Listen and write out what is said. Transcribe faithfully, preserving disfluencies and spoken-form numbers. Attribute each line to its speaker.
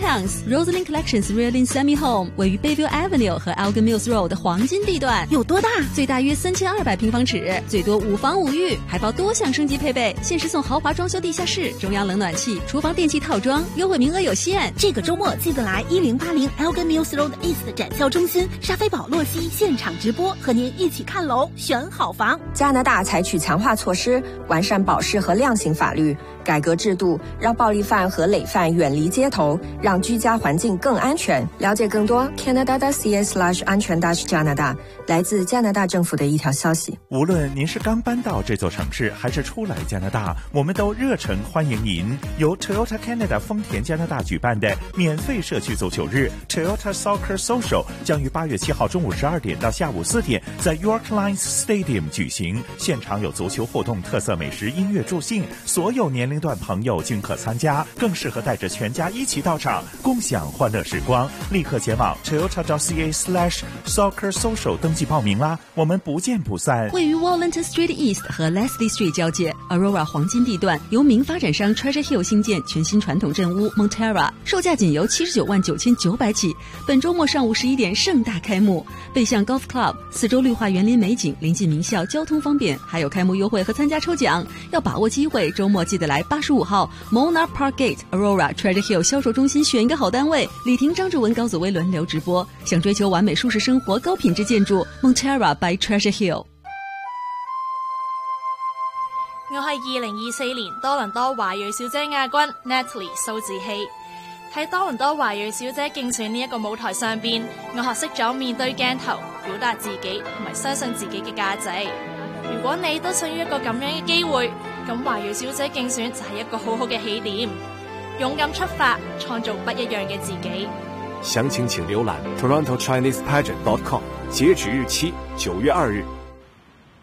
Speaker 1: Townhouse Rosalind Collections Realin Semi Home 位于 Bayview Avenue 和 Elgin Mills Road 的黄金地段，
Speaker 2: 有多大？
Speaker 1: 最大约三千二百平方尺，最多五房五浴，还包多项升级配备，限时送豪华装修地下室、中央冷暖气、厨房电器套装，优惠名额有限。
Speaker 2: 这个周末记得来一零八零 Elgin Mills Road East 展销中心，沙菲宝洛西现场直播，和您一起看楼选好房。
Speaker 3: 加拿大采取强化措施，完善保释和量刑法律，改革制度，让暴力犯和累犯远离街头，让居家环境更安全。了解更多 Canada.ca slash 安全 dash 加拿大，来自加拿大政府的一条消息。
Speaker 4: 无论您是刚搬到这座城市，还是初来加拿大，我们都热诚欢迎您。由 Toyota Canada 丰田加拿大举办的免费社区足球日 Toyota Soccer Social 将于八月七号中午十二点到下午四点在 York Lions Stadium 举行，现场有足球互动、特色美食、音乐助兴，所有年龄段朋友均可参加，更适合带着全家一起到场，共享欢乐时光。立刻前往 Toyota.ca slash Soccer Social 登记报名啦，我们不见不散。
Speaker 1: 位于 Wallington Street East 和 Leslie Street 交界 Aurora 黄金地段，由名发展商 Treasure Hill 新建全新传统镇屋 Montera， 售价仅由七十九万九千九百起。本周末上午十一点盛大开幕，背向 Golf Club， 四周绿化园林美景，临近名校，交通方便，还有开幕优惠和参加抽奖。要把握机会，周末记得来八十五号 Monarch Park Gate Aurora Treasure Hill 销售中心选一个好单位。李婷、张志文、高子薇轮流直播。想追求完美舒适生活、高品质建筑 Montera by Treasure Hill。
Speaker 5: 我係二零二四年多倫多華裔小姐亞軍 Natalie 蘇志希。喺多倫多華裔小姐競選呢一個舞台上邊，我學識咗面對鏡頭，表達自己同埋相信自己嘅價值。如果你都想要一個咁樣嘅機會，咁華裔小姐競選就係一個好好嘅起點。勇敢出發，創造不一樣嘅自己。
Speaker 6: 詳情請瀏覽 Toronto Chinese Pageant dot com， 截止日期九月二日。